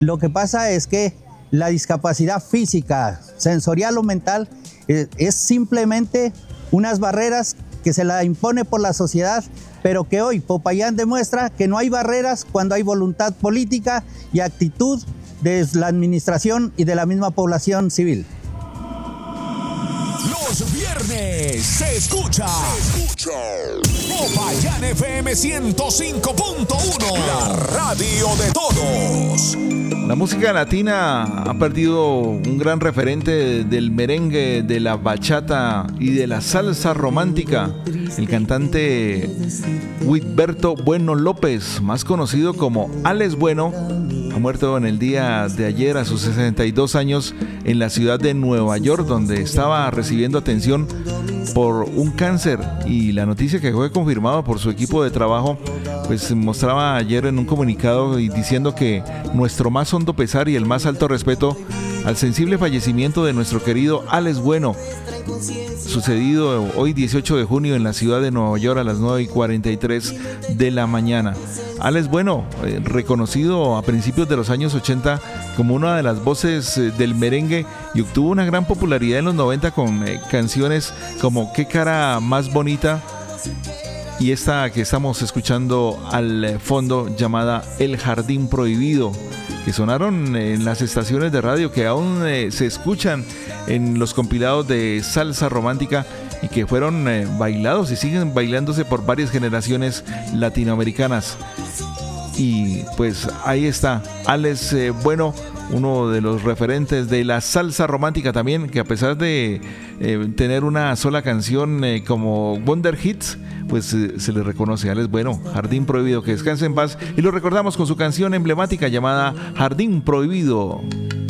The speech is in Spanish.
Lo que pasa es que la discapacidad física, sensorial o mental es simplemente unas barreras que se la impone por la sociedad, pero que hoy Popayán demuestra que no hay barreras cuando hay voluntad política y actitud de la administración y de la misma población civil. Los viernes se escucha Popayán FM 105.1, la radio de todos. La música latina ha perdido un gran referente del merengue, de la bachata y de la salsa romántica. El cantante Huitberto Bueno López, más conocido como Alex Bueno, ha muerto en el día de ayer a sus 62 años en la ciudad de Nueva York, donde estaba recibiendo atención por un cáncer. Y la noticia, que fue confirmada por su equipo de trabajo, pues mostraba ayer en un comunicado y diciendo que nuestro más hondo pesar y el más alto respeto al sensible fallecimiento de nuestro querido Alex Bueno, sucedido hoy 18 de junio en la ciudad de Nueva York a las 9:43 de la mañana. Alex Bueno, reconocido a principios de los años 80 como una de las voces del merengue, y obtuvo una gran popularidad en los 90 con canciones como Qué cara más bonita y esta que estamos escuchando al fondo, llamada El Jardín Prohibido, que sonaron en las estaciones de radio que aún se escuchan en los compilados de salsa romántica y que fueron bailados y siguen bailándose por varias generaciones latinoamericanas. Y pues ahí está Alex Bueno, uno de los referentes de la salsa romántica también, que a pesar de tener una sola canción como Wonder Hits, pues se le reconoce a Alex Bueno, Jardín Prohibido. Que descanse en paz y lo recordamos con su canción emblemática llamada Jardín Prohibido.